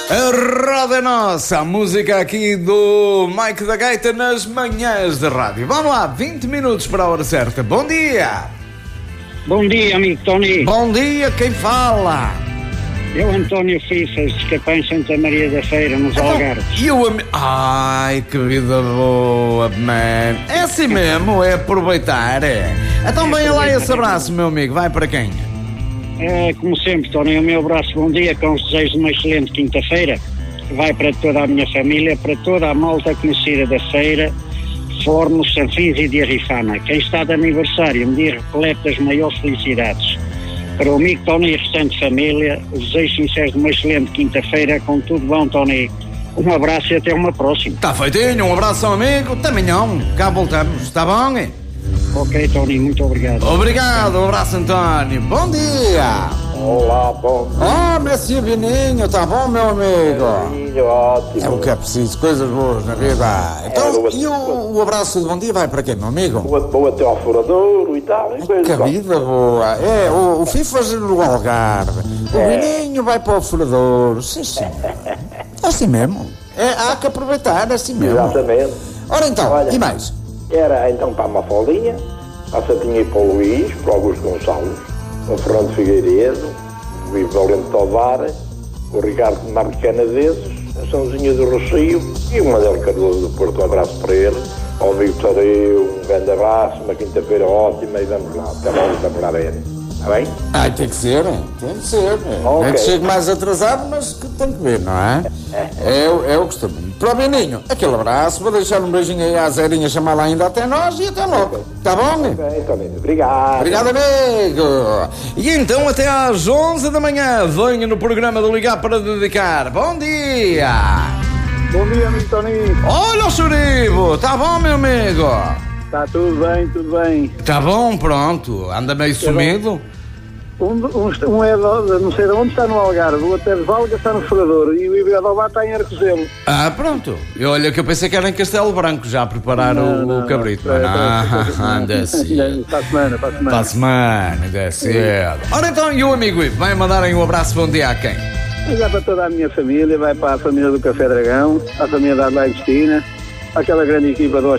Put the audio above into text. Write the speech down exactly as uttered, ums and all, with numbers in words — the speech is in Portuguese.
A roda é nossa, a música aqui do Mike da Gaita nas manhãs de rádio. Vamos lá, vinte minutos para a hora certa. Bom dia! Bom dia, amigo Tony. Bom dia, quem fala? Eu, António Fifas, de Capão, Santa Maria da Feira, nos Então, Algarves. E o ami... Ai, que vida boa, man. É assim mesmo, é aproveitar, é. Então venha lá esse abraço, meu amigo. Vai para quem? É, como sempre, Tony, o meu abraço, bom dia, com os desejos de uma excelente quinta-feira. Vai para toda a minha família, para toda a malta conhecida da feira, Fornos, Sanfins e de Arrifana. Quem está de aniversário, um dia repleto das maiores felicidades. Para o amigo Tony e a restante família, os desejos sinceros de uma excelente quinta-feira, com tudo bom, Tony. Um abraço e até uma próxima. Está feitinho, um abraço ao amigo. Também não, cá voltamos, está bom? Ok, Tony, muito obrigado. Obrigado, um abraço, António. Bom dia! Olá, bom Oh, Messi Vininho, tá bom, meu amigo? dia, ótimo. É o que é preciso, coisas boas na vida. Então, e o, o abraço de bom dia vai para quem, meu amigo? Boa, boa até ao furadouro e tal. E coisas Que bom. vida boa. É, o, o Fifas no Algarve. O Vininho vai para o Furador. Sim, sim. É assim mesmo. É, há que aproveitar, é assim mesmo. Exatamente. Ora então, Olha. e mais? Era então para a Mafaldinha, para a Santinha e para o Luís, para o Augusto Gonçalves, para o Fernando Figueiredo, o Ivo Valente Tovar, o Ricardo Marques Canaveses, a Sãozinha do Rocio e o Manuel Cardoso do Porto. Um abraço para ele. Ao amigo Tadeu, um grande abraço, uma quinta-feira ótima e vamos lá. Até logo, até para a Arena. Está bem? Ai, tem que ser, tem que ser. Ok. É que chego mais atrasado, mas que tem que ver, não é? É, o- é o costume. Para o Vininho, aquele abraço, vou deixar um beijinho aí à Zerinha, chamar lá ainda até nós e até logo. Tá bom? Ok, Tony. Obrigado. Obrigado, amigo. E então até às onze da manhã, venha no programa do Ligar para Dedicar. Bom dia. Bom dia, amigo Tony. Olha o Churibo, tá bom, meu amigo? Está tudo bem, tudo bem. Tá bom, pronto. Anda meio sumido? Um, um, um é de, não sei de onde está no Algarve, o outro é de Valga, está no Furador e o Ibadobá está em Arcozelo. Ah, pronto. E olha que eu pensei que era em Castelo Branco já a preparar Não, o, não, o cabrito. não. Ah, anda cedo. Para a semana, para a semana. Para a semana, anda cedo. Ora então, e o amigo Ivo, vai mandarem um abraço, bom dia a quem? Vai para toda a minha família, vai para a família do Café Dragão, a família da Adelaide Cristina, aquela grande equipa do